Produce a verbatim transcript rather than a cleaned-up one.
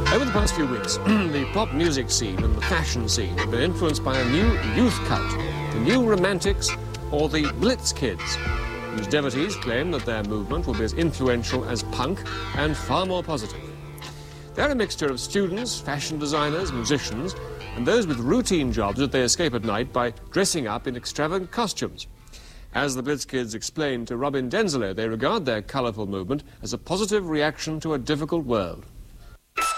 Over the past few weeks, the pop music scene and the fashion scene have been influenced by a new youth cult, the New Romantics, or the Blitz Kids, whose devotees claim that their movement will be as influential as punk and far more positive. They're a mixture of students, fashion designers, musicians, and those with routine jobs that they escape at night by dressing up in extravagant costumes. As the Blitz Kids explained to Robin Denzelo, they regard their colourful movement as a positive reaction to a difficult world.